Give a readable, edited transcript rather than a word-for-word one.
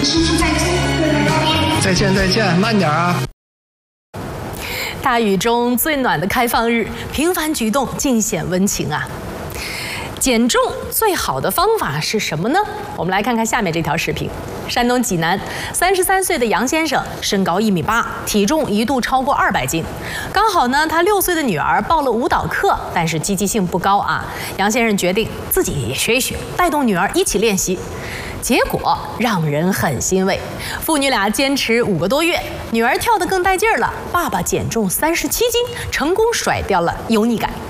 师傅再见， 再见再见，慢点啊。 大雨中最暖的开放日，平凡举动尽显温情啊。减重最好的方法是什么呢？我们来看看下面这条视频。山东济南33岁的杨先生，身高1.8米，体重一度超过200斤。刚好呢，他6岁的女儿报了舞蹈课，但是积极性不高啊。杨先生决定自己也学一学，带动女儿一起练习。结果让人很欣慰，父女俩坚持5个多月，女儿跳得更带劲儿了，爸爸减重37斤，成功甩掉了油腻感。